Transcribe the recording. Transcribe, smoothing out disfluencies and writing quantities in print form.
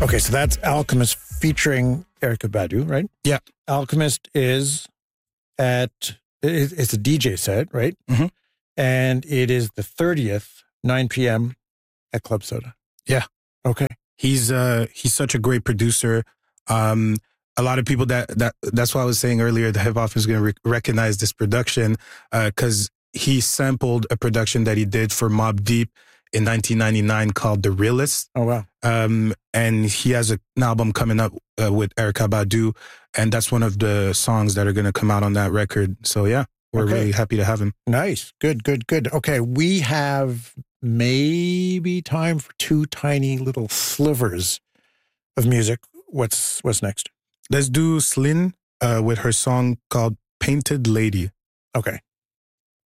Okay, so that's Alchemist featuring Erykah Badu, right? Yeah. Alchemist is it's a DJ set, right? Mm-hmm. And it is the 30th, 9 p.m. at Club Soda. Yeah. Okay. He's such a great producer. A lot of people that's why I was saying earlier, the hip hop is going to recognize this production because he sampled a production that he did for Mobb Deep in 1999 called The Realist. Oh, wow. And he has an album coming up with Erykah Badu, and that's one of the songs that are going to come out on that record. So yeah, we're really happy to have him. Nice. Good. Okay, we have maybe time for two tiny little slivers of music. What's next? Let's do Slyn with her song called Painted Lady. Okay.